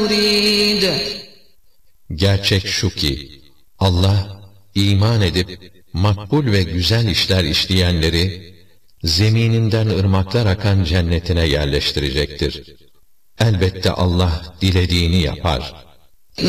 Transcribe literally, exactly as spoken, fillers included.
يريد. Gerçek şu ki, Allah, iman edip, makbul ve güzel işler işleyenleri, zemininden ırmaklar akan cennetine yerleştirecektir. Elbette Allah dilediğini yapar.